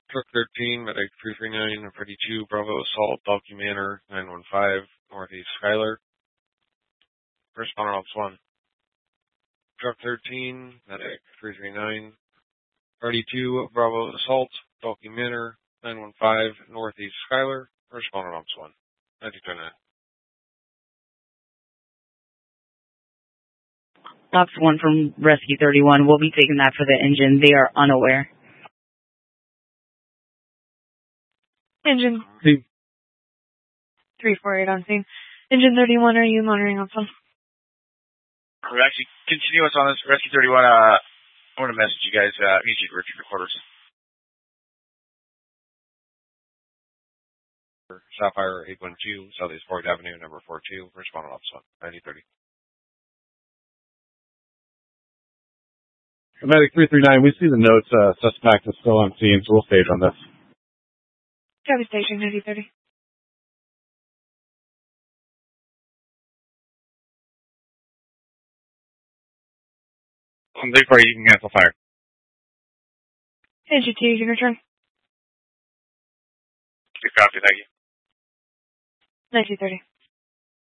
Truck 13, Medic 339, 32, Bravo Assault, Balky Manor, 915, Northeast Skyler. Responder Ops 1. Truck 13, Medic 339, 32, Bravo Assault, Balky Manor, 915, Northeast Skyler. Responder Ops 1. 1929. Ops 1 from Rescue 31. We'll be taking that for the engine. They are unaware. Engine 348 on scene. Engine 31, are you monitoring Ops 1? We're actually continuous on this. Rescue 31, I want to message you guys. Need you to retrieve your quarters. Sapphire 812, Southeast 4th Avenue, number 42. Responder Ops 1. 1930. Medic 339, we see the notes. Suspect is still on scene, so we'll stage on this. Copy station 1930. Before you can cancel fire. Engine 2, you can return. Good copy, thank you. 1930.